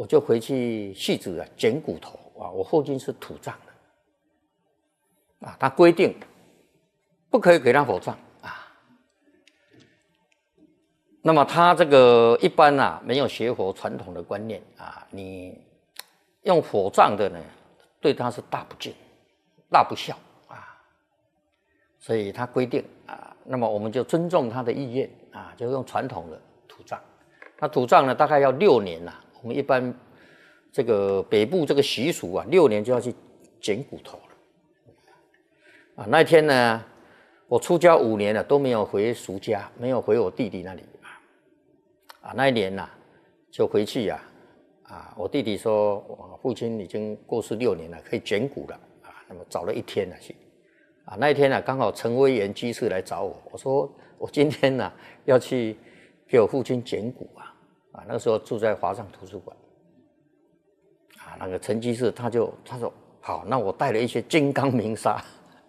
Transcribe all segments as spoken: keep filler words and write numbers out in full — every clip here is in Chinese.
我就回去戏子啊捡骨头啊，我父亲是土葬的啊，他规定不可以给他火葬啊。那么他这个一般啊没有学佛传统的观念啊，你用火葬的呢，对他是大不敬、大不孝啊，所以他规定啊，那么我们就尊重他的意愿啊，就用传统的土葬。那土葬呢，大概要六年啦。我们一般这个北部这个习俗啊，六年就要去捡骨头了啊。那一天呢，我出家五年了，都没有回俗家，没有回我弟弟那里啊。那一年呐、啊，就回去呀、啊，啊，我弟弟说，我父亲已经过世六年了，可以捡骨了啊。那么找了一天了去啊。那一天呢、啊，刚好陈威元居士来找我，我说我今天呢、啊、要去给我父亲捡骨啊。啊，那个时候住在华上图书馆，啊，那个陈居士他就他说好，那我带了一些金刚明砂，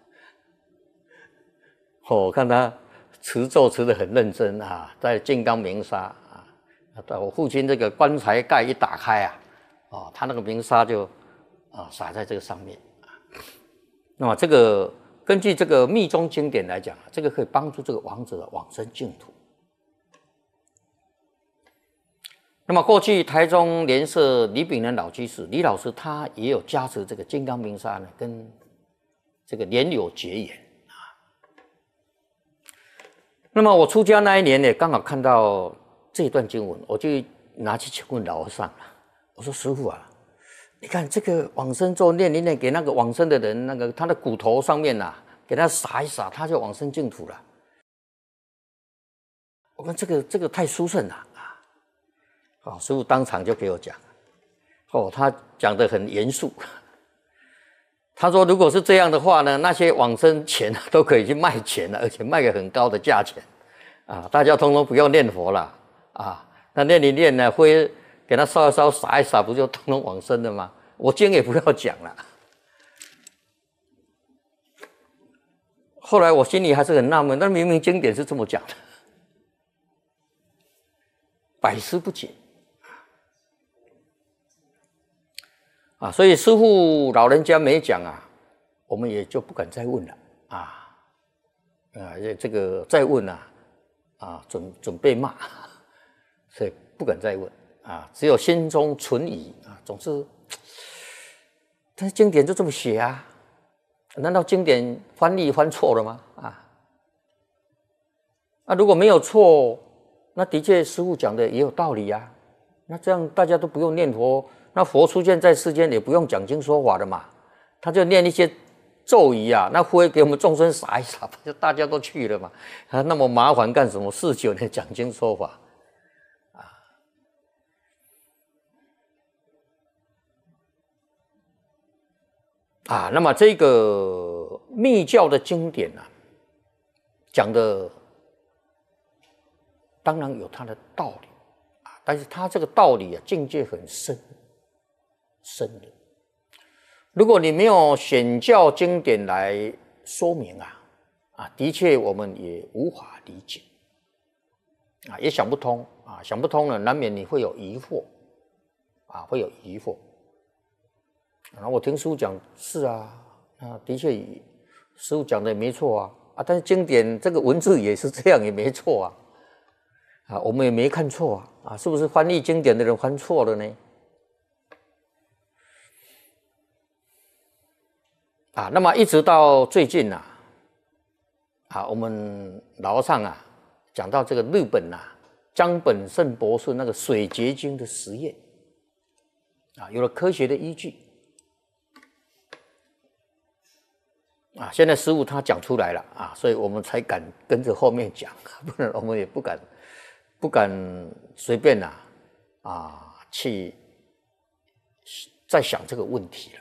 哦，我看他持咒持得很认真啊，带金刚明砂啊，我父亲这个棺材盖一打开啊，哦，他那个明砂就啊洒在这个上面啊，那么这个根据这个密宗经典来讲，这个可以帮助这个亡者往生净土。那么过去台中莲社李炳南老居士李老师他也有加持这个金刚明砂呢，跟这个莲友结缘啊。那么我出家那一年呢，刚好看到这一段经文，我就拿去请问老和尚了。我说师父啊，你看这个往生咒念一念，给那个往生的人，那个他的骨头上面呐、啊，给他撒一撒，他就往生净土了。我看这个这个太殊胜了。哦，师父当场就给我讲，哦，他讲得很严肃。他说，如果是这样的话呢，那些往生钱都可以去卖钱了，而且卖个很高的价钱，啊，大家通通不要念佛了啊，那念一念呢，灰给他烧一烧，撒一撒，不就通通往生了吗？我经也不要讲了。后来我心里还是很纳闷，但明明经典是这么讲的，百思不解。啊，所以师父老人家没讲啊，我们也就不敢再问了啊啊，这个再问啊啊，准准备骂，所以不敢再问啊，只有心中存疑啊，总是，但是经典就这么写啊，难道经典翻译翻错了吗？啊，啊，如果没有错，那的确师父讲的也有道理啊，那这样大家都不用念佛。那佛出现在世间也不用讲经说法的嘛，他就念一些咒语啊，那灰给我们众生撒一撒，就大家都去了嘛，啊，那么麻烦干什么？四九年讲经说法啊啊，那么这个密教的经典啊，讲的当然有它的道理啊，但是它这个道理啊，境界很深。深的，如果你没有显教经典来说明啊，啊，的确我们也无法理解，啊，也想不通啊，想不通了，难免你会有疑惑，啊，会有疑惑。然后我听师父讲，是啊，啊，的确，师父讲的也没错啊，啊，但是经典这个文字也是这样，也没错啊，啊，我们也没看错啊，啊，是不是翻译经典的人翻错了呢？啊，那么一直到最近啊，啊，我们老和尚啊讲到这个日本啊，江本胜博士那个水结晶的实验，啊，有了科学的依据，啊，现在师父他讲出来了啊，所以我们才敢跟着后面讲，不然我们也不敢不敢随便啊啊去再想这个问题了。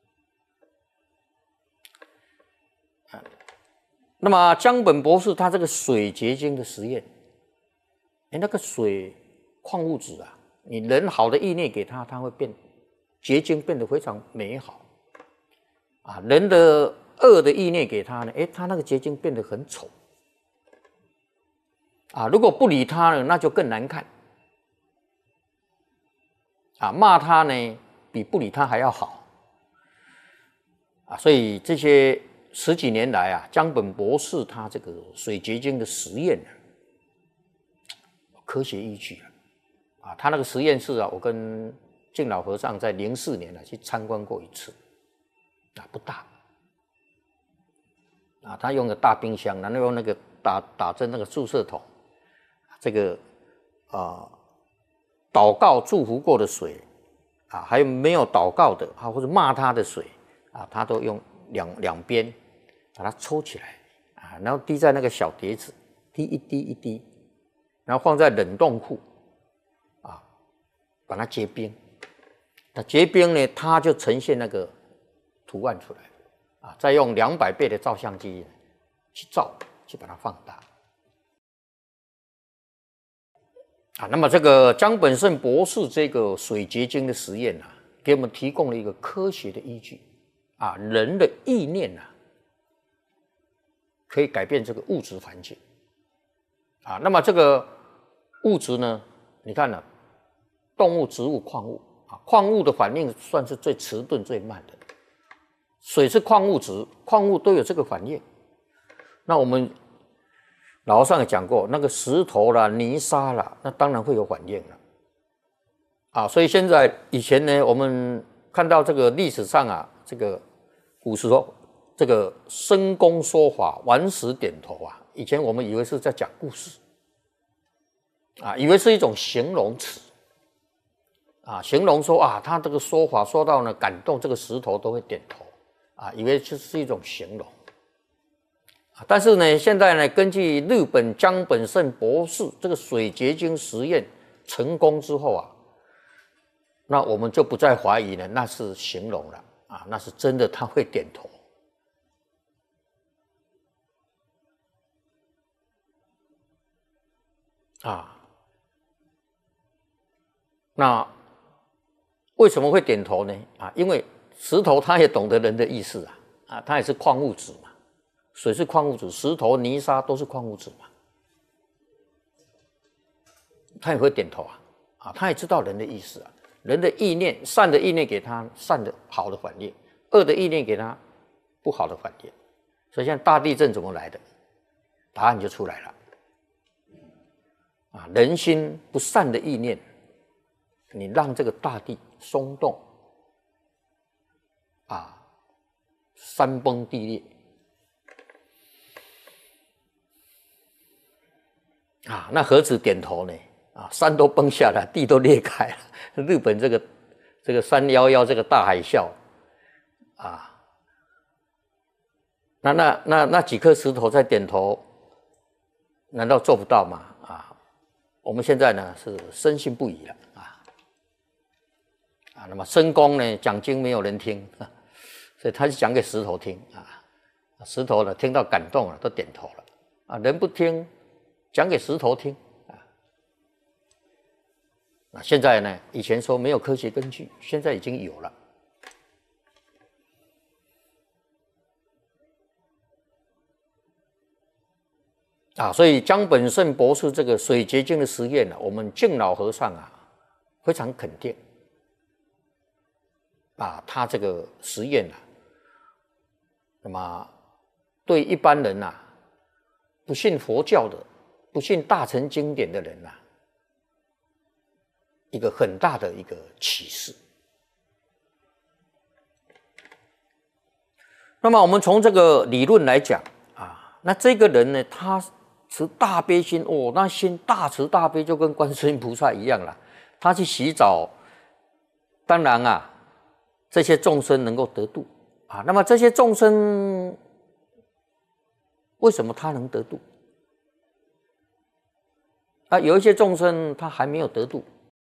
那么江本博士他这个水结晶的实验，哎，那个水矿物质啊，你人好的意念给他，它会变结晶，变得非常美好啊。人的恶的意念给他呢，哎，他那个结晶变得很丑啊。如果不理他呢，那就更难看啊，骂他呢比不理他还要好啊，所以这些十几年来啊，江本博士他这个水结晶的实验呢，科学依据啊，啊，他那个实验室啊，我跟敬老和尚在零四年啊去参观过一次，啊，不大。啊，他用个大冰箱，然后用那个打打针那个注射筒，这个啊、呃、祷告祝福过的水啊，还有没有祷告的啊，或者骂他的水啊，他都用两两边把它抽起来啊，然后滴在那个小碟子，滴一滴一滴，然后放在冷冻库啊，把它结冰。那结冰呢，它就呈现那个图案出来。啊，再用两百倍的照相机去照，去把它放大。啊，那么这个江本胜博士这个水结晶的实验啊，给我们提供了一个科学的依据。啊，人的意念啊，可以改变这个物质环境。啊，那么这个物质呢，你看呢、啊，动物、植物、矿物啊，矿物的反应算是最迟钝、最慢的。水是矿物质，矿物都有这个反应。那我们老和尚也讲过，那个石头啦、泥沙啦，那当然会有反应了。啊，所以现在以前呢，我们看到这个历史上啊，这个古时候这个申公说法，顽石点头啊，以前我们以为是在讲故事，啊，以为是一种形容词，啊，形容说啊，他这个说法说到呢，感动这个石头都会点头。啊，以为这是一种形容，啊，但是呢，现在呢，根据日本江本胜博士这个水结晶实验成功之后啊，那我们就不再怀疑了，那是形容了啊，那是真的，他会点头。啊，那为什么会点头呢？啊，因为石头它也懂得人的意思啊，啊，它也是矿物质嘛，水是矿物质，石头、泥沙都是矿物质嘛，它也会点头啊，啊，它也知道人的意思啊，人的意念，善的意念给他善的好的反应，恶的意念给他不好的反应，所以像大地震怎么来的，答案就出来了，啊，人心不善的意念，你让这个大地松动。啊，山崩地裂啊，那何止点头呢？啊，山都崩下来，地都裂开了。日本这个这个三一一这个大海啸啊，那那那那几颗石头在点头，难道做不到吗？啊，我们现在呢是深信不疑了啊啊，那么申公呢讲经没有人听。啊，所以他是讲给石头听啊，石头呢听到感动了，都点头了啊。人不听，讲给石头听啊。那现在呢？以前说没有科学根据，现在已经有了啊。所以江本胜博士这个水结晶的实验呢、啊，我们敬老和尚啊非常肯定啊，他这个实验啊。那么，对一般人呐、啊，不信佛教的、不信大乘经典的人呐、啊，一个很大的一个启示。那么，我们从这个理论来讲啊，那这个人呢，他持大悲心哦，那心大慈大悲，就跟观世音菩萨一样了。他去洗澡，当然啊，这些众生能够得度。啊，那么这些众生为什么他能得度？啊，有一些众生他还没有得度，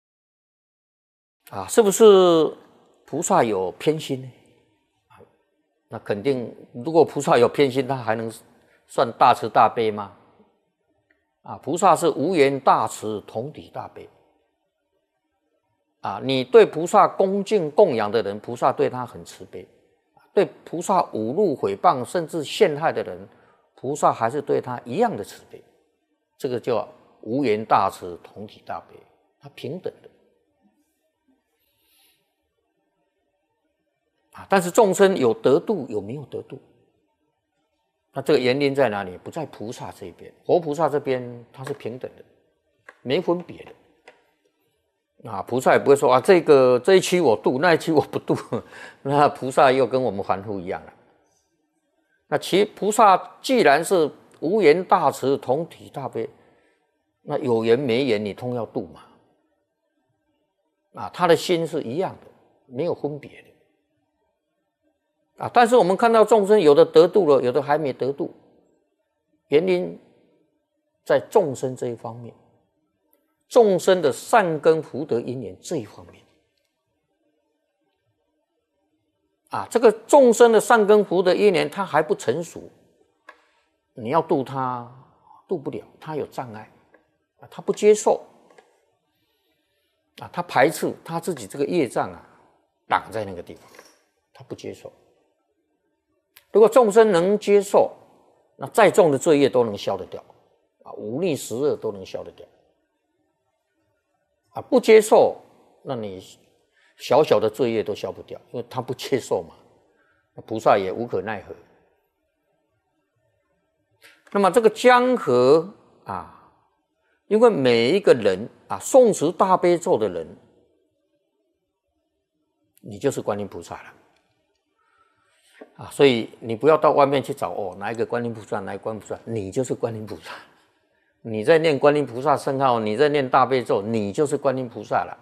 啊，是不是菩萨有偏心呢？啊，那肯定，如果菩萨有偏心，他还能算大慈大悲吗？啊，菩萨是无缘大慈，同体大悲。啊，你对菩萨恭敬供养的人，菩萨对他很慈悲。对菩萨侮辱毁谤甚至陷害的人，菩萨还是对他一样的慈悲，这个叫无缘大慈，同体大悲，他平等的。 啊，但是众生有得度，有没有得度？那这个原因在哪里？不在菩萨这边，活菩萨这边它是平等的，没分别的。啊，菩萨也不会说啊，这个这一期我度，那一期我不度，那菩萨又跟我们凡夫一样了。那其菩萨既然是无缘大慈，同体大悲，那有缘没缘你通要度嘛。啊，他的心是一样的，没有分别的。啊，但是我们看到众生有的得度了，有的还没得度，原因在众生这一方面，众生的善根福德因缘这一方面。啊，这个众生的善根福德因缘它还不成熟，你要度他度不了，他有障碍，他不接受，啊，他排斥他自己这个业障啊，挡在那个地方，他不接受。如果众生能接受，那再重的罪业都能消得掉，啊，五逆十恶都能消得掉。啊，不接受，那你小小的罪业都消不掉，因为他不接受嘛，菩萨也无可奈何。那么这个江河啊，因为每一个人啊，诵持大悲咒的人，你就是观音菩萨了。啊，所以你不要到外面去找哦，哪一个观音菩萨，哪一个观音菩萨，你就是观音菩萨。你在念观音菩萨圣号，你在念大悲咒，你就是观音菩萨了。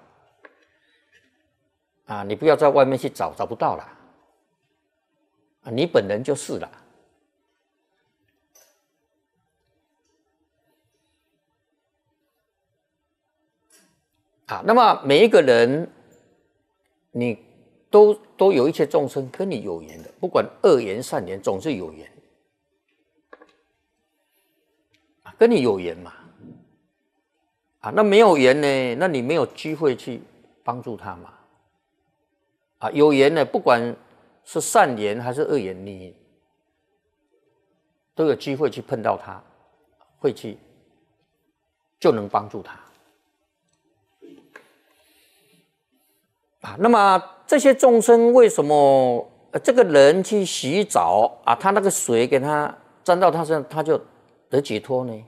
啊，你不要在外面去找，找不到了。啊，你本人就是了。啊，那么每一个人，你都都有一些众生跟你有缘的，不管恶缘善缘，总是有缘。啊，跟你有缘嘛。啊，那没有缘呢？那你没有机会去帮助他嘛。啊，有缘呢，不管是善缘还是恶缘，你都有机会去碰到他，会去就能帮助他。啊，那么这些众生为什么呃这个人去洗澡啊，他那个水给他沾到他身上，他就得解脱呢？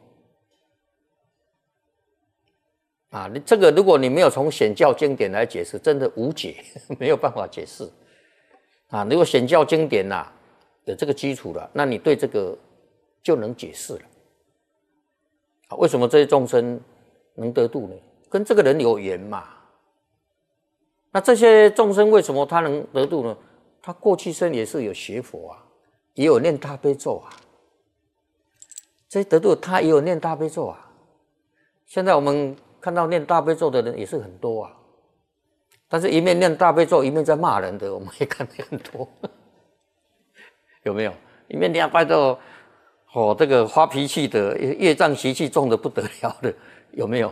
啊，你这个如果你没有从显教经典来解释，真的无解，没有办法解释。啊，如果显教经典呐、啊、有这个基础了，那你对这个就能解释了。啊，为什么这些众生能得度呢？跟这个人有缘嘛。那这些众生为什么他能得度呢？他过去生也是有学佛啊，也有念大悲咒啊。这些得度他也有念大悲咒啊。现在我们看到念大悲咒的人也是很多啊，但是一面念大悲咒一面在骂人的，我们也看见很多，有没有？一面念大悲咒，哦，这个发脾气的，业障习气重的不得了的，有没有？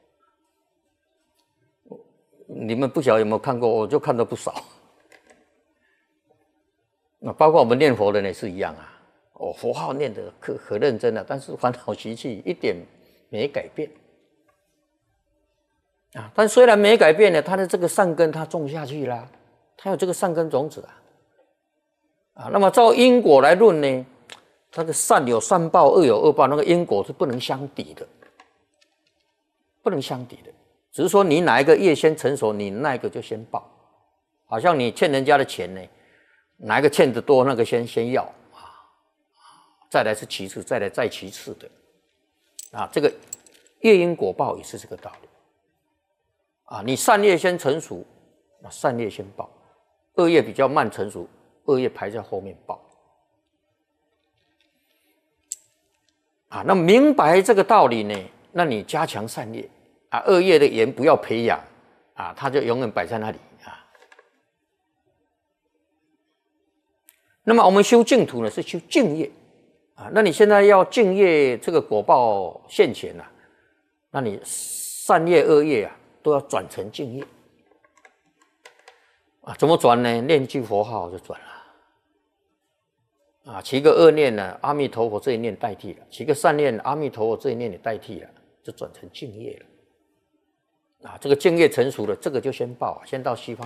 你们不晓得有没有看过？我就看到不少。那包括我们念佛的人也是一样啊，哦，佛号念得可可认真了，但是烦恼习气一点没改变。啊，但虽然没改变呢，他的这个善根他种下去了，他有这个善根种子啊。啊，那么照因果来论呢，他的善有善报，恶有恶报，那个因果是不能相抵的，不能相抵的。只是说你哪一个业先成熟，你那一个就先报。好像你欠人家的钱呢，哪一个欠得多，那个先先要啊，再来是其次，再来再其次的。啊，这个业因果报也是这个道理。啊，你善业先成熟，那善业先报；恶业比较慢成熟，恶业排在后面报。啊，那明白这个道理呢，那你加强善业啊，恶业的缘不要培养啊，它就永远摆在那里啊。那么我们修净土呢，是修净业啊。那你现在要净业，这个果报现前了、啊，那你善业恶业啊，都要转成净业啊。怎么转呢？念句佛号就转了啊。起个恶念呢，阿弥陀佛这一念代替了；起个善念，阿弥陀佛这一念也代替了，就转成净业了啊。这个净业成熟了，这个就先报，先到西方。